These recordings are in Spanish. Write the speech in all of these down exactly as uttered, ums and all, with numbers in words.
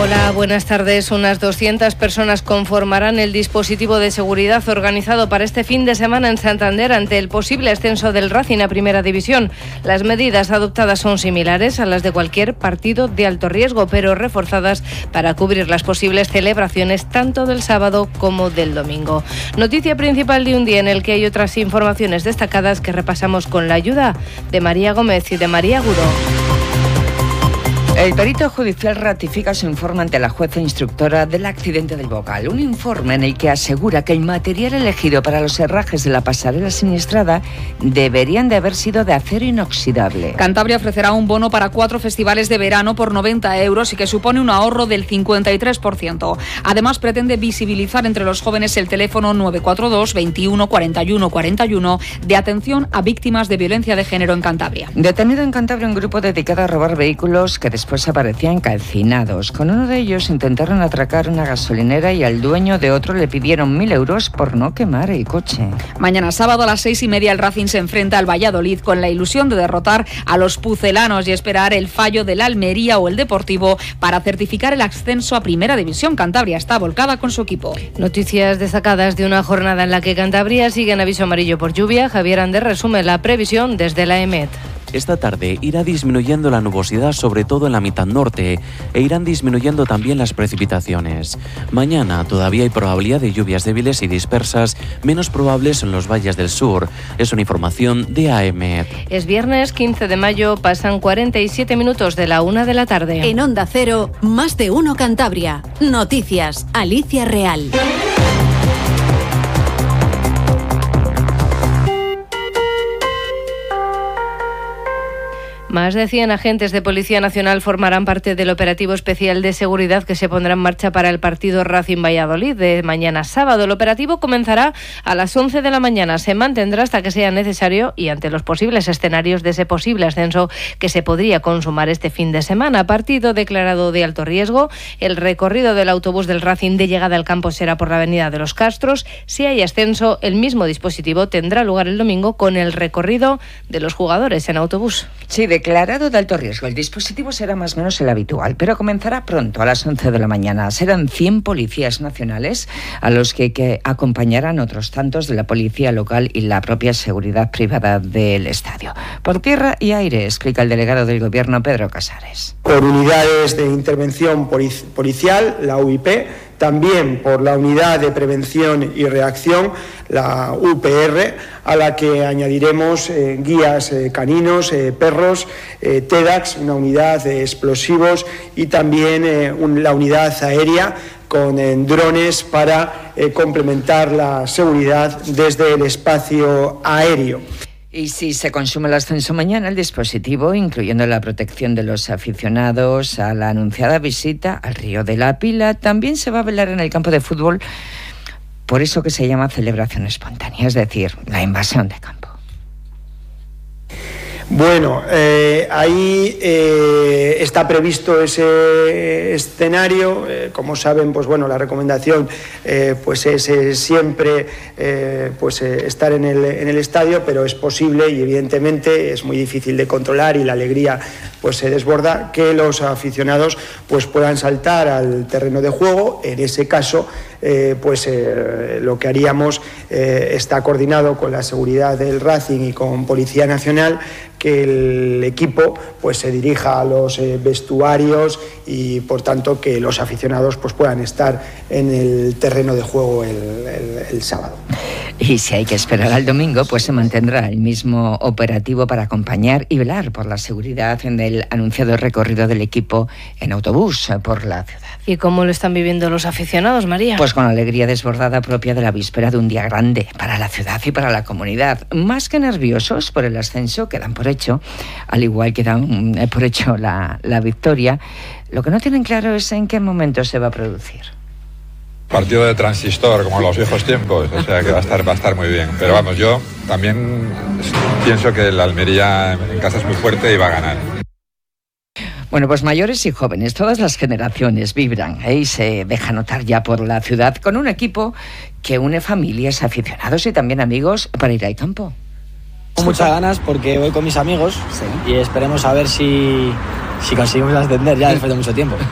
Hola, buenas tardes. Unas doscientas personas conformarán el dispositivo de seguridad organizado para este fin de semana en Santander ante el posible ascenso del Racing a Primera División. Las medidas adoptadas son similares a las de cualquier partido de alto riesgo, pero reforzadas para cubrir las posibles celebraciones tanto del sábado como del domingo. Noticia principal de un día en el que hay otras informaciones destacadas que repasamos con la ayuda de María Gómez y de María Guro. El perito judicial ratifica su informe ante la jueza instructora del accidente del Bocal. Un informe en el que asegura que el material elegido para los herrajes de la pasarela siniestrada deberían de haber sido de acero inoxidable. Cantabria ofrecerá un bono para cuatro festivales de verano por noventa euros y que supone un ahorro del cincuenta y tres por ciento. Además, pretende visibilizar entre los jóvenes el teléfono nueve cuatro dos, veintiuno, cuarenta y uno, cuarenta y uno de atención a víctimas de violencia de género en Cantabria. Detenido en Cantabria un grupo dedicado a robar vehículos que después aparecían calcinados. Con uno de ellos intentaron atracar una gasolinera y al dueño de otro le pidieron mil euros por no quemar el coche. Mañana sábado a las seis y media el Racing se enfrenta al Valladolid con la ilusión de derrotar a los pucelanos y esperar el fallo del Almería o el Deportivo para certificar el ascenso a Primera División. Cantabria está volcada con su equipo. Noticias destacadas de una jornada en la que Cantabria sigue en aviso amarillo por lluvia. Javier Ander resume la previsión desde la EMET. Esta tarde irá disminuyendo la nubosidad, sobre todo en la mitad norte, e irán disminuyendo también las precipitaciones. Mañana todavía hay probabilidad de lluvias débiles y dispersas, menos probables en los valles del sur. Es una información de A M E D. Es viernes quince de mayo, pasan cuarenta y siete minutos de la una de la tarde. En Onda Cero, Más de Uno Cantabria. Noticias, Alicia Real. Más de cien agentes de Policía Nacional formarán parte del operativo especial de seguridad que se pondrá en marcha para el partido Racing Valladolid de mañana sábado. El operativo comenzará a las once de la mañana, se mantendrá hasta que sea necesario y ante los posibles escenarios de ese posible ascenso que se podría consumar este fin de semana. Partido declarado de alto riesgo. El recorrido del autobús del Racing de llegada al campo será por la avenida de los Castros. Si hay ascenso, el mismo dispositivo tendrá lugar el domingo con el recorrido de los jugadores en autobús. Sí, declarado de alto riesgo. El dispositivo será más o menos el habitual, pero comenzará pronto, a las once de la mañana. Serán cien policías nacionales a los que, que acompañarán otros tantos de la policía local y la propia seguridad privada del estadio. Por tierra y aire, explica el delegado del Gobierno, Pedro Casares. Por unidades de intervención policial, la U I P, también por la Unidad de Prevención y Reacción, la U P R, a la que añadiremos eh, guías eh, caninos, eh, perros, eh, TEDAX, una unidad de explosivos y también eh, un, la unidad aérea con eh, drones para eh, complementar la seguridad desde el espacio aéreo. Y si se consume el ascenso mañana, el dispositivo, incluyendo la protección de los aficionados a la anunciada visita al Río de la Pila, también se va a velar en el campo de fútbol, por eso que se llama celebración espontánea, es decir, la invasión de campo. Bueno, eh, ahí eh, está previsto ese escenario. Eh, como saben, pues bueno, la recomendación eh, pues es, es siempre eh, pues eh, estar en el, en el estadio, pero es posible y evidentemente es muy difícil de controlar y la alegría pues se desborda, que los aficionados pues puedan saltar al terreno de juego. En ese caso, eh, pues eh, lo que haríamos eh, está coordinado con la seguridad del Racing y con Policía Nacional, que el equipo pues se dirija a los eh, vestuarios y por tanto que los aficionados pues puedan estar en el terreno de juego el, el, el sábado. Y si hay que esperar al domingo, pues se mantendrá el mismo operativo para acompañar y velar por la seguridad en el anunciado recorrido del equipo en autobús por la ciudad. ¿Y cómo lo están viviendo los aficionados, María? Pues con alegría desbordada propia de la víspera de un día grande para la ciudad y para la comunidad. Más que nerviosos por el ascenso, que dan por hecho, al igual que dan por hecho la, la victoria, lo que no tienen claro es en qué momento se va a producir. Partido de transistor, como en los viejos tiempos, o sea que va a estar, va a estar muy bien. Pero vamos, yo también pienso que la Almería en casa es muy fuerte y va a ganar. Bueno, pues mayores y jóvenes, todas las generaciones vibran ¿eh? y se deja notar ya por la ciudad con un equipo que une familias, aficionados y también amigos para ir al campo. Tengo muchas ganas porque voy con mis amigos sí. y esperemos a ver si, si conseguimos ascender ya después de mucho tiempo.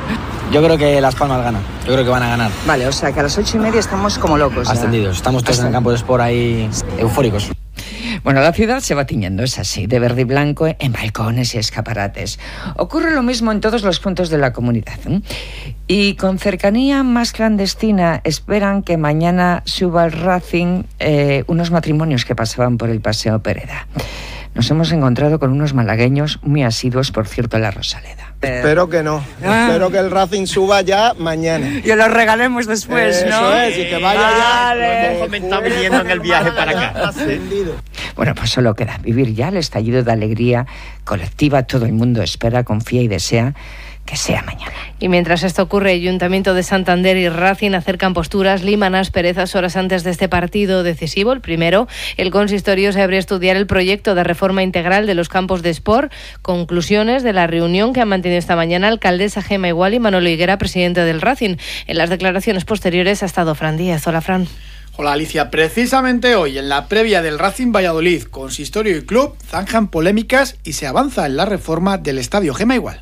Yo creo que Las Palmas gana. Yo creo que van a ganar. Vale, o sea que a las ocho y media estamos como locos. ¿Ya? Ascendidos. Estamos todos Hasta... en el campo de Sport ahí eufóricos. Bueno, la ciudad se va tiñendo, es así, de verde y blanco en balcones y escaparates. Ocurre lo mismo en todos los puntos de la comunidad, ¿eh? Y con cercanía más clandestina esperan que mañana suba al Racing eh, unos matrimonios que pasaban por el Paseo Pereda. Nos hemos encontrado con unos malagueños muy asiduos, por cierto, en la Rosaleda. Espero que no. Ah. Espero que el Racing suba ya mañana. Y los regalemos después, Eso ¿no? Eso es, y que vaya vale. ya. Lo hemos comentado viniendo en el viaje para acá. Ascendido. Bueno, pues solo queda vivir ya el estallido de alegría colectiva. Todo el mundo espera, confía y desea que sea mañana. Y mientras esto ocurre, el Ayuntamiento de Santander y Racing acercan posturas, liman asperezas horas antes de este partido decisivo. El primero, el consistorio se abre a estudiar el proyecto de reforma integral de los campos de Sport. Conclusiones de la reunión que han mantenido esta mañana alcaldesa Gemma Igual y Manolo Higuera, presidente del Racing. En las declaraciones posteriores ha estado Fran Díaz. Hola, Fran. Hola, Alicia. Precisamente hoy, en la previa del Racing Valladolid, consistorio y club zanjan polémicas y se avanza en la reforma del estadio Gemma Igual.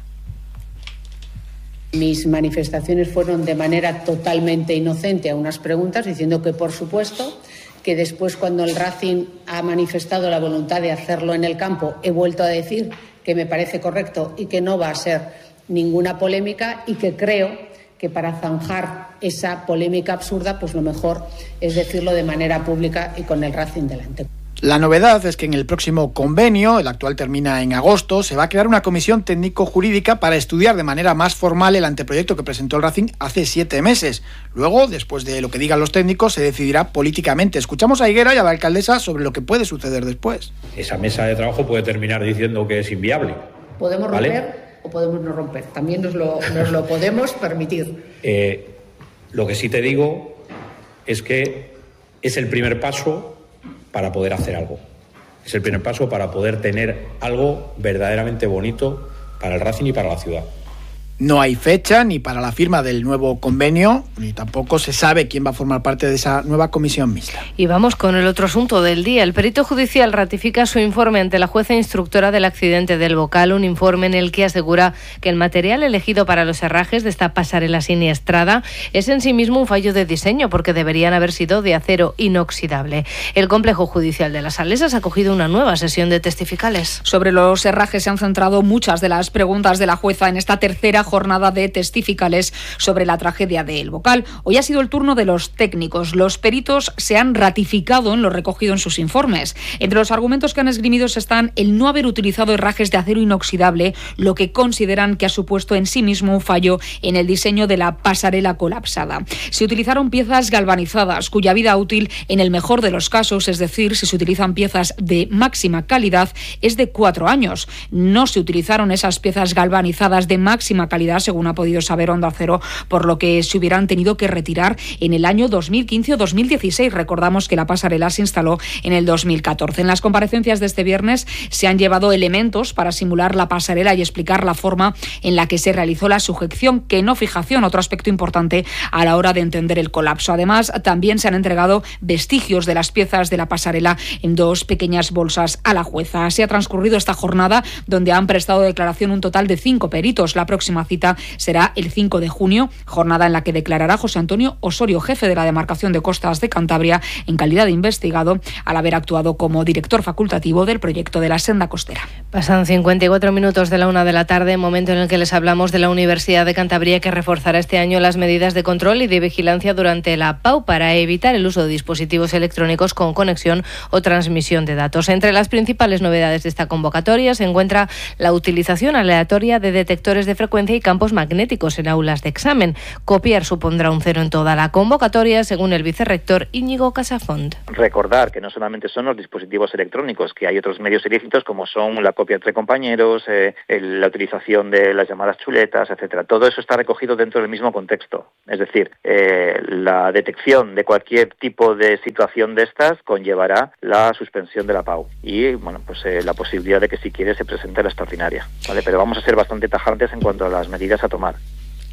Mis manifestaciones fueron de manera totalmente inocente a unas preguntas, diciendo que, por supuesto, que después, cuando el Racing ha manifestado la voluntad de hacerlo en el campo, he vuelto a decir que me parece correcto y que no va a ser ninguna polémica, y que creo que para zanjar esa polémica absurda, pues lo mejor es decirlo de manera pública y con el Racing delante. La novedad es que en el próximo convenio, el actual termina en agosto, se va a crear una comisión técnico-jurídica para estudiar de manera más formal el anteproyecto que presentó el Racing hace siete meses. Luego, después de lo que digan los técnicos, se decidirá políticamente. Escuchamos a Higuera y a la alcaldesa sobre lo que puede suceder después. Esa mesa de trabajo puede terminar diciendo que es inviable. ¿Podemos ¿vale? romper o podemos no romper? También nos lo, nos lo podemos permitir. Eh, lo que sí te digo es que es el primer paso para poder hacer algo. Es el primer paso para poder tener algo verdaderamente bonito para el Racing y para la ciudad. No hay fecha ni para la firma del nuevo convenio, ni tampoco se sabe quién va a formar parte de esa nueva comisión mixta. Y vamos con el otro asunto del día. El perito judicial ratifica su informe ante la jueza instructora del accidente del Bocal, un informe en el que asegura que el material elegido para los herrajes de esta pasarela siniestrada es en sí mismo un fallo de diseño, porque deberían haber sido de acero inoxidable. El complejo judicial de Las Salesas ha acogido una nueva sesión de testificales. Sobre los herrajes se han centrado muchas de las preguntas de la jueza en esta tercera jornada de testificales sobre la tragedia de El Bocal. Hoy ha sido el turno de los técnicos. Los peritos se han ratificado en lo recogido en sus informes. Entre los argumentos que han esgrimido están el no haber utilizado herrajes de acero inoxidable, lo que consideran que ha supuesto en sí mismo un fallo en el diseño de la pasarela colapsada. Se utilizaron piezas galvanizadas, cuya vida útil, en el mejor de los casos, es decir, si se utilizan piezas de máxima calidad, es de cuatro años. No se utilizaron esas piezas galvanizadas de máxima calidad, según ha podido saber Onda Cero, por lo que se hubieran tenido que retirar en el año dos mil quince o dos mil dieciséis. Recordamos que la pasarela se instaló en el dos mil catorce. En las comparecencias de este viernes se han llevado elementos para simular la pasarela y explicar la forma en la que se realizó la sujeción, que no fijación, otro aspecto importante a la hora de entender el colapso. Además, también se han entregado vestigios de las piezas de la pasarela en dos pequeñas bolsas a la jueza. Así ha transcurrido esta jornada, donde han prestado declaración un total de cinco peritos. La próxima cita será el cinco de junio, jornada en la que declarará José Antonio Osorio, jefe de la demarcación de costas de Cantabria, en calidad de investigado, al haber actuado como director facultativo del proyecto de la senda costera. Pasan cincuenta y cuatro minutos de la una de la tarde, momento en el que les hablamos de la Universidad de Cantabria, que reforzará este año las medidas de control y de vigilancia durante la P A U para evitar el uso de dispositivos electrónicos con conexión o transmisión de datos. Entre las principales novedades de esta convocatoria se encuentra la utilización aleatoria de detectores de frecuencia y campos magnéticos en aulas de examen. Copiar supondrá un cero en toda la convocatoria, según el vicerrector Íñigo Casafont. Recordar que no solamente son los dispositivos electrónicos, que hay otros medios ilícitos como son la copia entre compañeros, eh, el, la utilización de las llamadas chuletas, etcétera. Todo eso está recogido dentro del mismo contexto. Es decir, eh, la detección de cualquier tipo de situación de estas conllevará la suspensión de la P A U y, bueno, pues eh, la posibilidad de que, si quiere, se presente la extraordinaria, ¿vale? Pero vamos a ser bastante tajantes en cuanto a las medidas a tomar.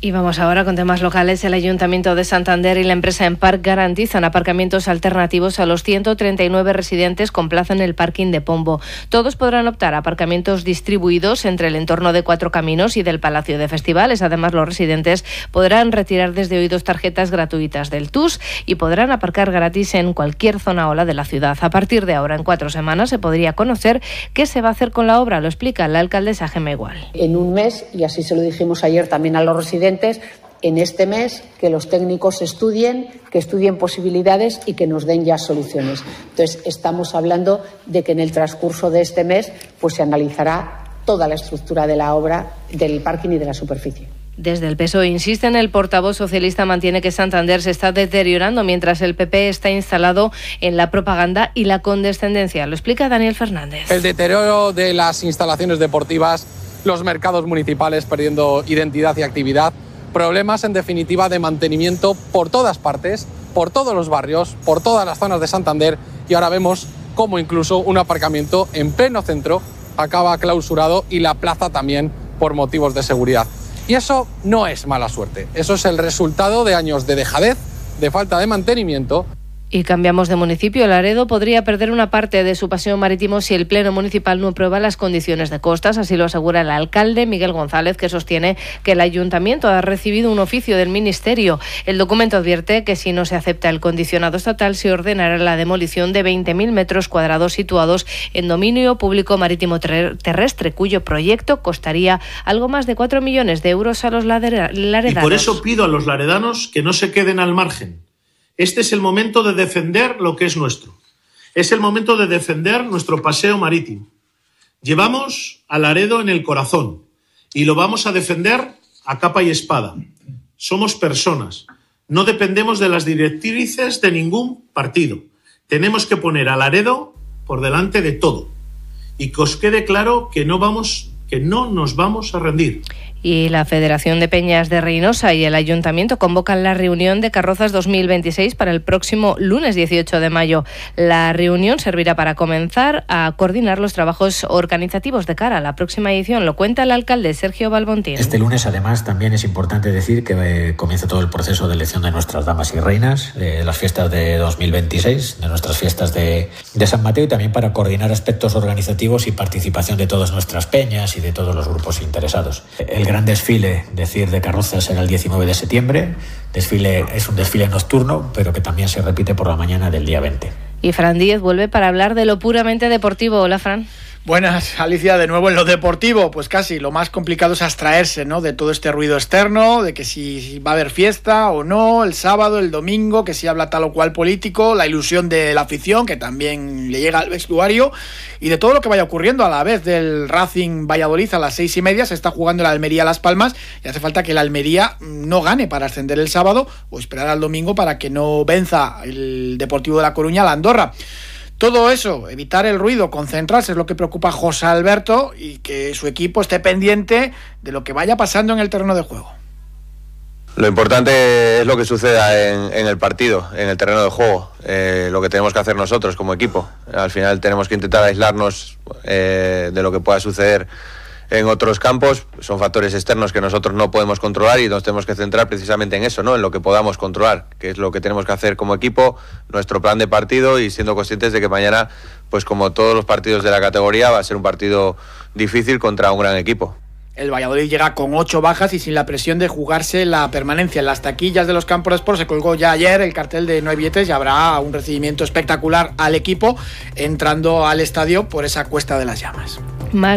Y vamos ahora con temas locales. El Ayuntamiento de Santander y la empresa Empark garantizan aparcamientos alternativos a los ciento treinta y nueve residentes con plaza en el parking de Pombo. Todos podrán optar a aparcamientos distribuidos entre el entorno de Cuatro Caminos y del Palacio de Festivales. Además, los residentes podrán retirar desde hoy dos tarjetas gratuitas del T U S y podrán aparcar gratis en cualquier zona ola de la ciudad. A partir de ahora, en cuatro semanas, se podría conocer qué se va a hacer con la obra. Lo explica la alcaldesa Gemma Igual. En un mes, y así se lo dijimos ayer también a los residentes, en este mes que los técnicos estudien, que estudien posibilidades y que nos den ya soluciones. Entonces, estamos hablando de que en el transcurso de este mes pues se analizará toda la estructura de la obra, del parking y de la superficie. Desde el P S O E insisten, el portavoz socialista mantiene que Santander se está deteriorando mientras el P P está instalado en la propaganda y la condescendencia. Lo explica Daniel Fernández. El deterioro de las instalaciones deportivas, los mercados municipales perdiendo identidad y actividad, problemas en definitiva de mantenimiento por todas partes, por todos los barrios, por todas las zonas de Santander, y ahora vemos cómo incluso un aparcamiento en pleno centro acaba clausurado y la plaza también por motivos de seguridad. Y eso no es mala suerte, eso es el resultado de años de dejadez, de falta de mantenimiento. Y cambiamos de municipio. Laredo podría perder una parte de su paseo marítimo si el Pleno Municipal no aprueba las condiciones de costas. Así lo asegura el alcalde Miguel González, que sostiene que el ayuntamiento ha recibido un oficio del Ministerio. El documento advierte que si no se acepta el condicionado estatal, se ordenará la demolición de veinte mil metros cuadrados situados en dominio público marítimo terrestre, cuyo proyecto costaría algo más de cuatro millones de euros a los laredanos. Y por eso pido a los laredanos que no se queden al margen. Este es el momento de defender lo que es nuestro. Es el momento de defender nuestro paseo marítimo. Llevamos a Laredo en el corazón y lo vamos a defender a capa y espada. Somos personas. No dependemos de las directrices de ningún partido. Tenemos que poner a Laredo por delante de todo. Y que os quede claro que no vamos, que no nos vamos a rendir. Y la Federación de Peñas de Reynosa y el Ayuntamiento convocan la reunión de Carrozas dos mil veintiséis para el próximo lunes dieciocho de mayo. La reunión servirá para comenzar a coordinar los trabajos organizativos de cara a la próxima edición. Lo cuenta el alcalde Sergio Balbontín. Este lunes, además, también es importante decir que eh, comienza todo el proceso de elección de nuestras damas y reinas, de las fiestas de dos mil veintiséis, de nuestras fiestas de, de San Mateo, y también para coordinar aspectos organizativos y participación de todas nuestras peñas y de todos los grupos interesados. El gran desfile, decir, de carrozas será el diecinueve de septiembre. Desfile es un desfile nocturno, pero que también se repite por la mañana del día veinte. Y Fran Díez vuelve para hablar de lo puramente deportivo. Hola, Fran. Buenas, Alicia, de nuevo en lo deportivo. Pues casi lo más complicado es abstraerse, ¿no?, de todo este ruido externo, de que si, si va a haber fiesta o no, el sábado, el domingo, que si habla tal o cual político, la ilusión de la afición, que también le llega al vestuario, y de todo lo que vaya ocurriendo a la vez del Racing Valladolid a las seis y media. Se está jugando la Almería Las Palmas y hace falta que la Almería no gane para ascender el sábado o esperar al domingo para que no venza el Deportivo de La Coruña a la Andorra. Todo eso, evitar el ruido, concentrarse, es lo que preocupa a José Alberto, y que su equipo esté pendiente de lo que vaya pasando en el terreno de juego. Lo importante es lo que suceda en, en el partido, en el terreno de juego, eh, lo que tenemos que hacer nosotros como equipo. Al final tenemos que intentar aislarnos eh, de lo que pueda suceder en otros campos. Son factores externos que nosotros no podemos controlar y nos tenemos que centrar precisamente en eso, ¿no?, en lo que podamos controlar, que es lo que tenemos que hacer como equipo, nuestro plan de partido, y siendo conscientes de que mañana, pues como todos los partidos de la categoría, va a ser un partido difícil contra un gran equipo. El Valladolid llega con ocho bajas y sin la presión de jugarse la permanencia. En las taquillas de los campos de Sport se colgó ya ayer el cartel de no hay billetes y habrá un recibimiento espectacular al equipo entrando al estadio por esa Cuesta de las Llamas.